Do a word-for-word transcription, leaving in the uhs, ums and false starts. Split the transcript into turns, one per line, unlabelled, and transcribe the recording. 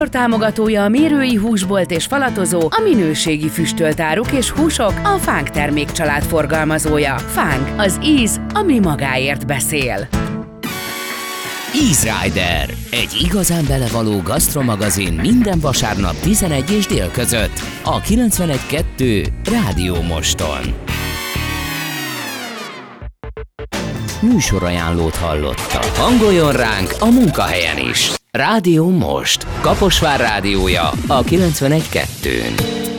Támogatója a Mérői Húsbolt és Falatozó, a minőségi füstöltáruk és húsok, a Fánk termékcsalád forgalmazója. Fánk, az íz, ami magáért beszél.
Easy Rider, egy igazán belevaló gasztromagazin minden vasárnap tizenegy és dél között a kilencvenegy kettő Rádió Moston. Műsorajánlót hallotta. Hangoljon ránk a munkahelyen is. Rádió Most. Kaposvár rádiója a kilencvenegy kettőn.